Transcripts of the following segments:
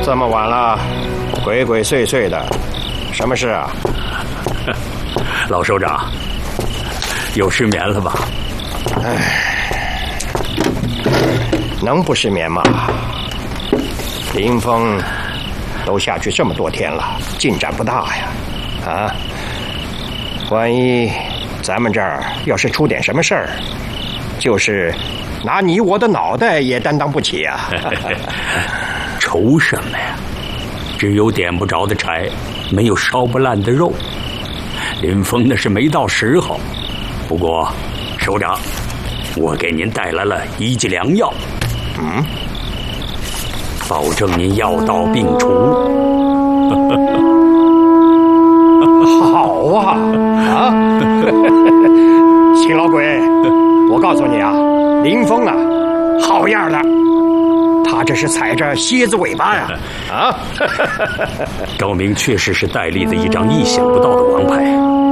这么晚了，鬼鬼祟祟的，什么事啊？ 老首长，有失眠了吧？ 能不失眠吗？林峰都下去这么多天了，进展不大呀。啊，万一咱们这儿要是出点什么事儿，就是拿你我的脑袋也担当不起呀。 愁什么呀？只有点不着的柴，没有烧不烂的肉。林峰那是没到时候。不过，首长，我给您带来了一剂良药，保证您药到病除。 好啊，秦老鬼，我告诉你啊，林峰啊，好样的，他这是踩着蝎子尾巴呀！啊， 高明确实是戴笠的一张意想不到的王牌。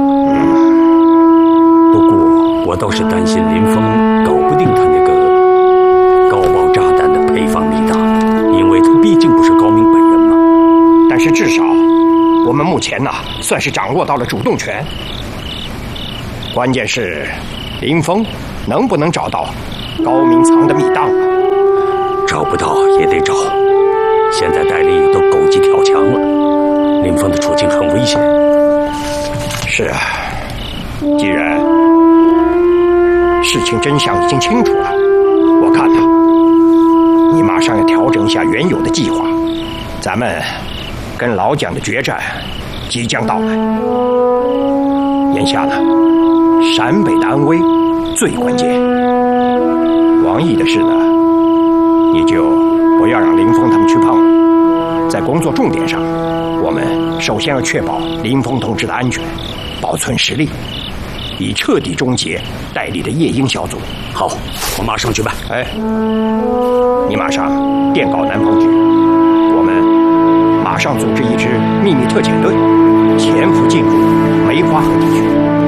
不过我倒是担心林峰搞不定他那个高爆炸弹的配方密档，因为他毕竟不是高明本人嘛。 但是至少我们目前算是掌握到了主动权。关键是林峰能不能找到高明藏的密档啊？ 找不到也得找。现在戴笠都狗急跳墙了，林峰的处境很危险。 是啊，既然事情真相已经清楚了，我看你马上要调整一下原有的计划。咱们跟老蒋的决战即将到来，眼下陕北的安危最关键。王毅的事你就不要让林峰他们去碰了。在工作重点上，我们首先要确保林峰同志的安全，保存实力，以彻底终结戴笠的夜鹰小组。 好，我马上去办。 你马上电告南方局，我们马上组织一支秘密特遣队，潜伏进入梅花河地区。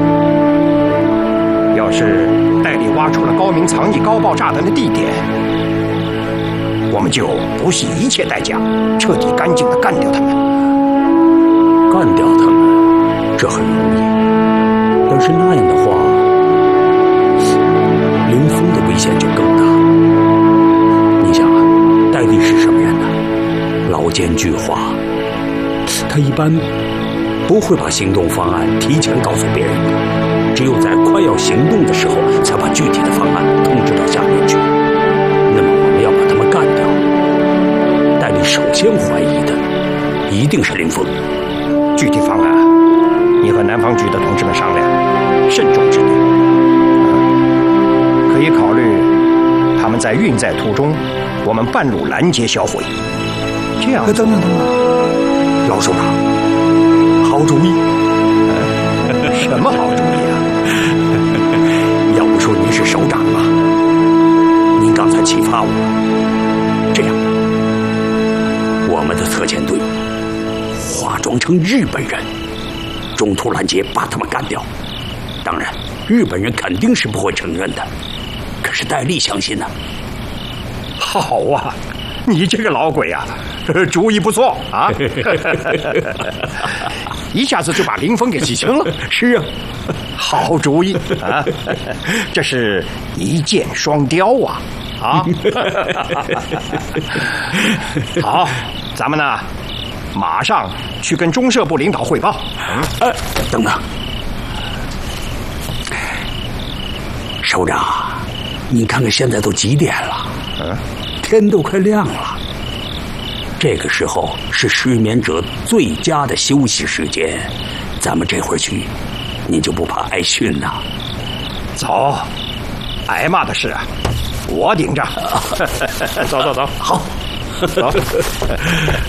要是戴笠挖出了高明藏匿高爆炸弹的地点，我们就不惜一切代价，彻底干净地干掉他们。 干掉他们，这很容易。但是那样的话，林峰的危险就更大。你想啊，戴笠是什么人呢？老奸巨猾，他一般不会把行动方案提前告诉别人的，只有在快要行动的时候，才把具体的方案通知到下面去。那么我们要把他们干掉，戴笠首先怀疑的一定是林峰。 具体方案你和南方局的同志们商量，慎重制定。可以考虑他们在运载途中，我们半路拦截销毁。这样等等，老首长，好主意。 什么好主意啊？ 要不说您是首长嘛，您刚才启发我。这样，我们的特遣队化妆成日本人，中途拦截把他们干掉。当然，日本人肯定是不会承认的，可是戴笠相信呢。 好啊，你这个老鬼啊，主意不错啊！一下子就把林峰给洗清了。 是啊， 好主意啊！这是一箭双雕啊！好，咱们马上去跟中社部领导汇报。 等等，首长，你看看现在都几点了？天都快亮了。这个时候是失眠者最佳的休息时间，咱们这会儿去，你就不怕挨训呐？ 走，挨骂的事我顶着。走， 好， 走。